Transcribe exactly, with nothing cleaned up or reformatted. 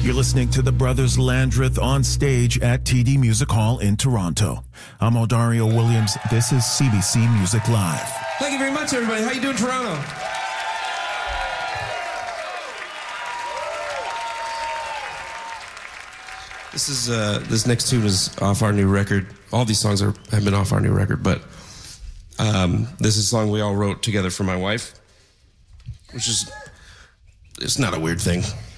You're listening to the Brothers Landreth on stage at T D Music Hall in Toronto. I'm Odario Williams. This is C B C Music Live. Thank you very much, everybody. How you doing, Toronto? This is uh, this next tune is off our new record. All these songs are have been off our new record, but um, this is a song we all wrote together for my wife, which is it's not a weird thing.